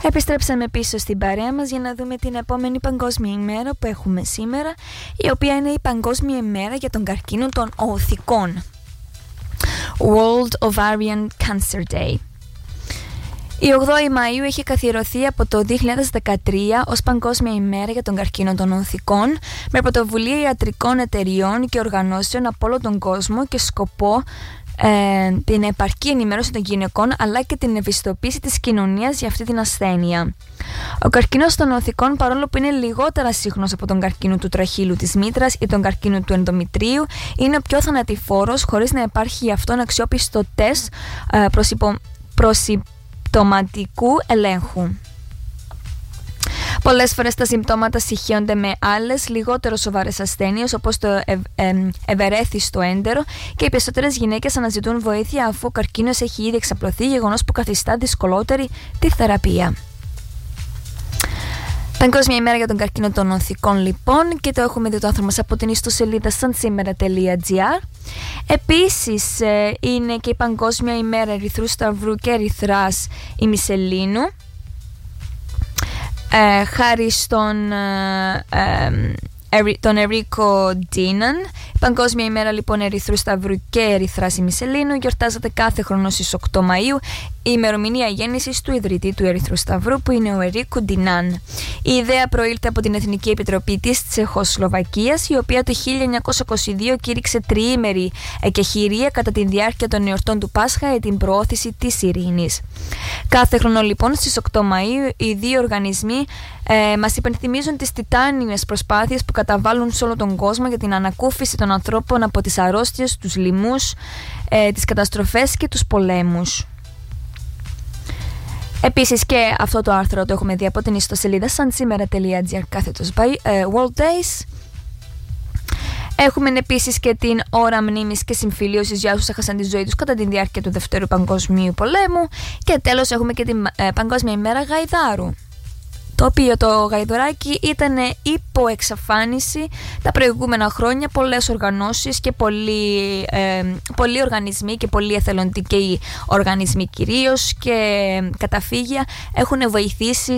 Επιστρέψαμε πίσω στην παρέα μας για να δούμε την επόμενη παγκόσμια ημέρα που έχουμε σήμερα, η οποία είναι η παγκόσμια ημέρα για τον καρκίνο των οθικών. World Ovarian Cancer Day. Η 8η Μαΐου έχει καθιερωθεί από το 2013 ως Παγκόσμια ημέρα για τον καρκίνο των οθικών, με πρωτοβουλία ιατρικών εταιριών και οργανώσεων από όλο τον κόσμο και σκοπό την επαρκή ενημέρωση των γυναικών, αλλά και την ευαισθητοποίηση της κοινωνίας για αυτή την ασθένεια. Ο καρκίνος των οθικών, παρόλο που είναι λιγότερα σύγχρονος από τον καρκίνο του τραχύλου της μήτρας ή τον καρκίνο του ενδομητρίου, είναι ο πιο θανατηφόρος, χωρίς να υπάρχει γι' αυτόν αξιόπιστο τεστ προσυμπτωματικού ελέγχου. Πολλές φορές τα συμπτώματα συγχέονται με άλλες λιγότερο σοβαρές ασθένειες, όπως το ευερέθιστο έντερο, και οι περισσότερες γυναίκες αναζητούν βοήθεια αφού ο καρκίνος έχει ήδη εξαπλωθεί, γεγονός που καθιστά δυσκολότερη τη θεραπεία. Παγκόσμια ημέρα για τον καρκίνο των οθικών, λοιπόν, και το έχουμε δει το άρθρο μας από την ιστοσελίδα sansimera.gr. Επίσης είναι και η Παγκόσμια ημέρα Ερυθρού Σταυρού και Ερυθράς ημισελήνου. Χάρη τον Ερίκο Ντίναν. Η Παγκόσμια ημέρα, λοιπόν, Ερυθρού Σταυρού και Ερυθράς ημισελήνου γιορτάζεται κάθε χρόνο στις 8 Μαΐου, η ημερομηνία γέννησης του ιδρυτή του Ερυθρού Σταυρού, που είναι ο Ερίκο Ντίναν. Η ιδέα προήλθε από την Εθνική Επιτροπή της Τσεχοσλοβακίας, η οποία το 1922 κήρυξε τριήμερη εκεχηρία κατά τη διάρκεια των εορτών του Πάσχα για την προώθηση της ειρήνης. Κάθε χρόνο, λοιπόν, στις 8 Μαΐου οι δύο οργανισμοί μας υπενθυμίζουν τις τιτάνιες προσπάθειες που καταβάλουν σε όλο τον κόσμο για την ανακούφιση των ανθρώπων από τις αρρώστιες, τους λοιμούς, τις καταστροφές και τους πολέμους. Επίσης και αυτό το άρθρο το έχουμε δει από την ιστοσελίδα sansimera.gr World Days. Έχουμε επίσης και την ώρα μνήμης και συμφιλίωσης για όσους έχασαν τη ζωή τους κατά τη διάρκεια του Δευτέρου Παγκοσμίου Πολέμου. Και τέλος έχουμε και την Παγκόσμια ημέρα Γαϊδάρου, το οποίο το γαϊδουράκι ήταν υποεξαφάνιση τα προηγούμενα χρόνια. Πολλές οργανώσεις και πολλοί οργανισμοί και πολλοί εθελοντικοί οργανισμοί κυρίως και καταφύγια έχουν βοηθήσει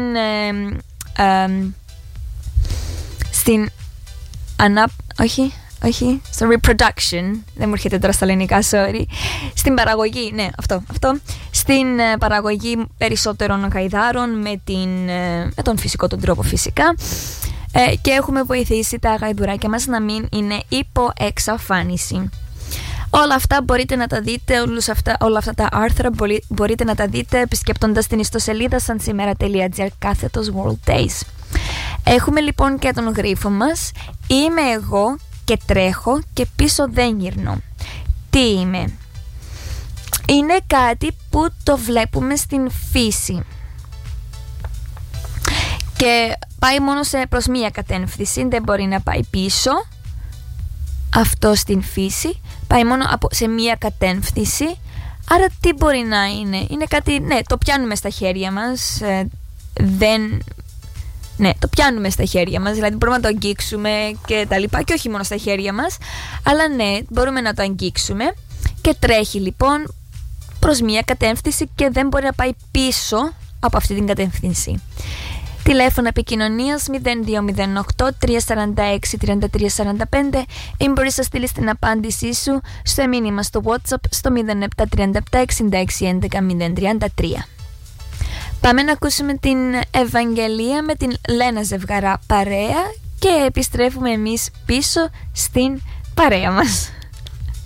στο reproduction, δεν μου έρχεται τώρα στα ελληνικά, sorry, στην παραγωγή, ναι, αυτό, στην παραγωγή περισσότερων γαϊδάρων με τον φυσικό τον τρόπο φυσικά, και έχουμε βοηθήσει τα γαϊδουράκια μας να μην είναι υποεξαφάνιση. Όλα αυτά μπορείτε να τα δείτε, όλα αυτά τα άρθρα μπορείτε να τα δείτε επισκέπτοντας την ιστοσελίδα sansimera.gr World Days. Έχουμε λοιπόν και τον γρίφο μας. Είμαι εγώ και τρέχω και πίσω δεν γυρνώ. Τι είμαι? Είναι κάτι που το βλέπουμε στην φύση και πάει μόνο προς μία κατεύθυνση, δεν μπορεί να πάει πίσω. Αυτό στην φύση πάει μόνο σε μία κατεύθυνση. Άρα τι μπορεί να είναι? Είναι κάτι, ναι, το πιάνουμε στα χέρια μας, ναι, το πιάνουμε στα χέρια μας, δηλαδή μπορούμε να το αγγίξουμε και τα λοιπά, και όχι μόνο στα χέρια μας, αλλά ναι, μπορούμε να το αγγίξουμε. Και τρέχει λοιπόν προς μία κατεύθυνση και δεν μπορεί να πάει πίσω από αυτή την κατεύθυνση. Τηλέφωνο επικοινωνίας 0208 346 3345 ή μπορείς να στείλεις την απάντησή σου στο μήνυμα στο WhatsApp στο 0737 66 11 033. Πάμε να ακούσουμε την Ευαγγελία με την Λένα Ζευγαρά παρέα και επιστρέφουμε εμείς πίσω στην παρέα μας.